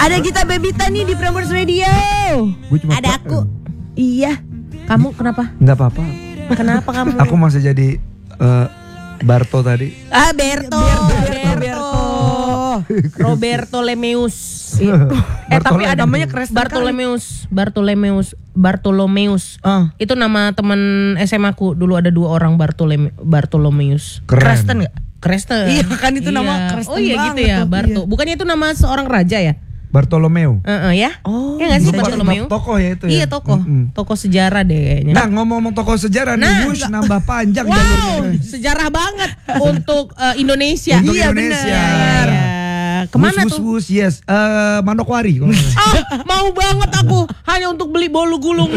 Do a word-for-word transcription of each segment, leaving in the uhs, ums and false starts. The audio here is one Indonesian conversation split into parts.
Ada Gita Bebita nih di Prambors Radio. Ada aku. Iya. Kamu kenapa? Enggak apa-apa. Kenapa kamu? Aku masih jadi uh, Barto tadi. Ah, Berto. Berto. Berto. Roberto Lemeus. Eh tapi ada namanya Kristen Bartolomeus, Bartolomeus, Bartolomeus. Uh. Itu nama teman S M A aku dulu, ada dua orang Bartolome, Bartolomeus. Kristen enggak? Kristen. Iya kan itu iya. Nama Kristen. Oh iya gitu ya, Barto. Iya. Bukannya itu nama seorang raja ya? Bartolomeo. Uh, uh, ya? Oh. Ya enggak sih Bartolomeo? Tokoh ya itu ya. Iya tokoh. Mm-hmm. Tokoh sejarah deh kayaknya. Nah, ngomong-ngomong tokoh sejarah nah, nih, wush nambah panjang wow, jalurnya. Sejarah banget untuk uh, Indonesia. Untuk iya Indonesia. Benar. Ya. Kemana wus, tuh? Wus, wus, yes. Uh, Manokwari. Ah, mau banget aku hanya untuk beli bolu gulung.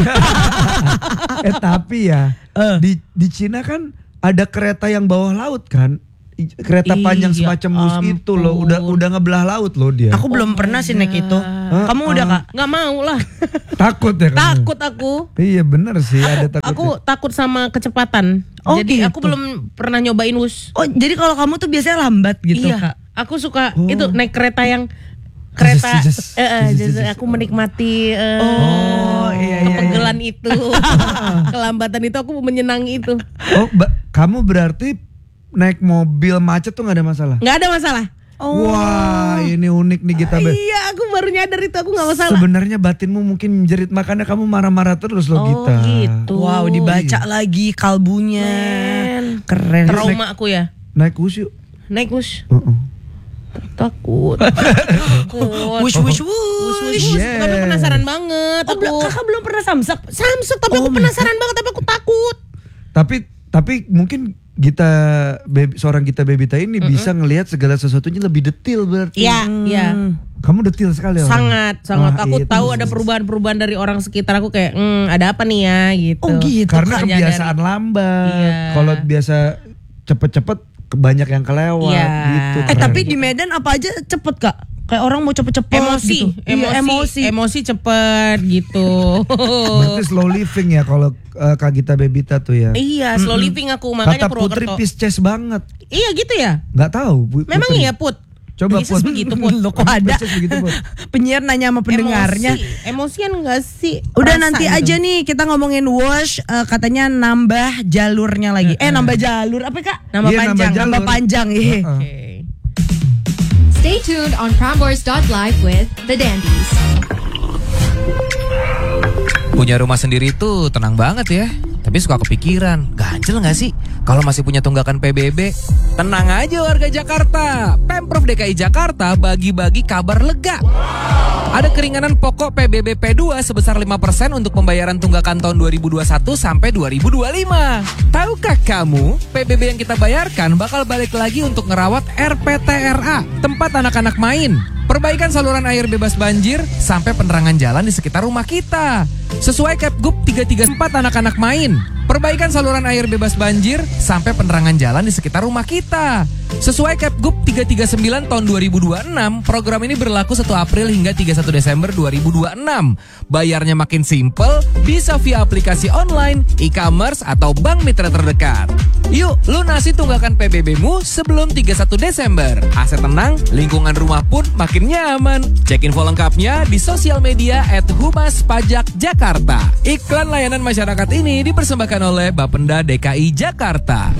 eh tapi ya uh. di di Cina kan ada kereta yang bawah laut kan? Kereta Ih, panjang semacam bus itu loh, udah udah ngebelah laut loh dia. Aku oh belum pernah sih naik itu. Uh, kamu uh. udah Kak? Nggak mau lah. Takut ya kamu? Takut aku. Iya bener sih, ada takut. Aku takut sama kecepatan. Oh, jadi gitu. Aku belum pernah nyobain bus. Oh jadi kalau kamu tuh biasanya lambat gitu iya. Kak? Aku suka oh. itu naik kereta yang kereta just, just, uh, just, just, aku menikmati uh, oh, iya, kepeggelan iya, iya. itu. Kelambatan itu aku menyenangi itu. Oh, ba- kamu berarti naik mobil macet tuh nggak ada masalah? Nggak ada masalah. Oh. Wah, ini unik nih kita. Iya, aku baru nyadar itu, aku nggak masalah. Sebenarnya batinmu mungkin menjerit, makanya kamu marah-marah terus loh, oh, Gita. Gitu. Wow, dibaca iya. lagi kalbunya. Men. Keren. Trauma naik, aku ya. Naik bus yuk. Naik bus. Uh-uh. Takut. Takut. Wush wush wush. Yeah. Tapi penasaran banget. Oh, aku. Kakak belum pernah samsak. Samsak, tapi oh, aku penasaran banget, tapi aku takut. Tapi tapi mungkin Gita baby, seorang Gita Bebita ini mm-hmm. bisa ngelihat segala sesuatunya lebih detail berarti. Iya, iya. Hmm. Kamu detail sekali. Sangat, orang. sangat. Wah, aku itu. tahu ada perubahan-perubahan dari orang sekitar aku kayak, hmm, ada apa nih ya gitu. Oh gitu. Karena kebiasaan dari... lambat. Iya. Kalau biasa cepet-cepet banyak yang kelewat iya. gitu. Eh keren. Tapi di Medan apa aja cepet Kak? Kayak orang mau cepet-cepet emosi, gitu. emosi, iya, emosi, emosi cepet gitu. Berarti slow living ya kalau uh, Kak Gita Bebita tuh ya. Iya, slow mm-hmm. living aku, makanya Kata Putri Pisces banget. Iya gitu ya? Gak tahu. Putri. Memang iya Put. Coba Pisces Put. begitu Put. Loh kok ada begitu, Put. Penyiar nanya sama pendengarnya. Emosi. Emosian gak sih? Udah nanti gitu. Aja nih kita ngomongin wash uh, katanya nambah jalurnya lagi. Uh-uh. Eh nambah jalur apa Kak? Nambah yeah, panjang. Nambah, nambah panjang iya. Uh-uh. Oke. Okay. Stay tuned on Prambors dot live with The Dandies. Punya rumah sendiri tuh tenang banget ya. Tapi suka kepikiran, ganjel gak sih kalau masih punya tunggakan P B B? Tenang aja warga Jakarta, Pemprov D K I Jakarta bagi-bagi kabar lega. Ada keringanan pokok P B B P dua sebesar lima persen untuk pembayaran tunggakan tahun dua ribu dua puluh satu sampai dua ribu dua puluh lima. Tahukah kamu, P B B yang kita bayarkan bakal balik lagi untuk ngerawat R P T R A, tempat anak-anak main. Perbaikan saluran air bebas banjir sampai penerangan jalan di sekitar rumah kita. Sesuai Kepgub tiga tiga empat anak-anak main. Perbaikan saluran air bebas banjir sampai penerangan jalan di sekitar rumah kita. Sesuai Kepgub tiga tiga sembilan tahun dua ribu dua puluh enam, program ini berlaku satu April hingga tiga puluh satu Desember dua ribu dua puluh enam. Bayarnya makin simple, bisa via aplikasi online, e-commerce, atau bank mitra terdekat. Yuk, lunasi tunggakan P B B-mu sebelum tiga puluh satu Desember. Aset tenang, lingkungan rumah pun makin nyaman. Cek info lengkapnya di sosial media at Humas Pajak Jakarta. Iklan layanan masyarakat ini dipersembahkan oleh Bapenda D K I Jakarta.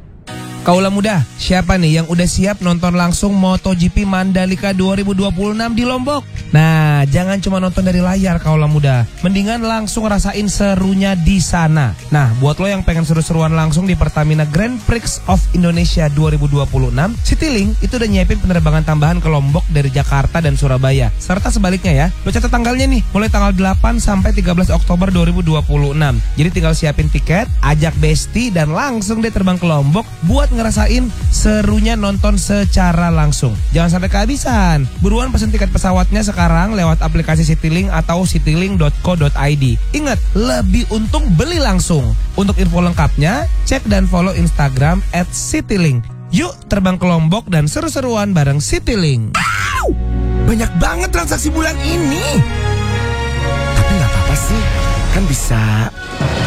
Kaulah muda, siapa nih yang udah siap nonton langsung MotoGP Mandalika dua ribu dua puluh enam di Lombok? Nah, jangan cuma nonton dari layar kaulah muda, mendingan langsung rasain serunya di sana. Nah, buat lo yang pengen seru-seruan langsung di Pertamina Grand Prix of Indonesia dua ribu dua puluh enam, Citylink itu udah nyiapin penerbangan tambahan ke Lombok dari Jakarta dan Surabaya. Serta sebaliknya ya, lo catat tanggalnya nih, mulai tanggal delapan sampai tiga belas Oktober dua ribu dua puluh enam. Jadi tinggal siapin tiket, ajak bestie dan langsung deh terbang ke Lombok buat ngerasain serunya nonton secara langsung. Jangan sampai kehabisan. Buruan pesen tiket pesawatnya sekarang lewat aplikasi Citylink atau citylink dot co dot i d. Ingat, lebih untung beli langsung. Untuk info lengkapnya, cek dan follow Instagram at citylink. Yuk terbang ke Lombok dan seru-seruan bareng Citylink. Wow! Banyak banget transaksi bulan ini. Tapi gak apa-apa sih, kan bisa